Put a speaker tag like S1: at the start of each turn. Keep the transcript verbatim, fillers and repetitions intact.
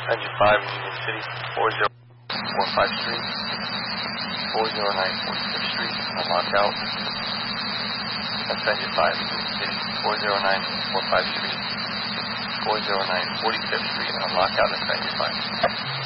S1: Engine five, Union City, four zero four five Street, four zero nine forty-fifth Street, on lockout. That's Engine five, Union City, four zero nine four five Street, four zero nine forty-fifth Street, on lockout. That's Engine five.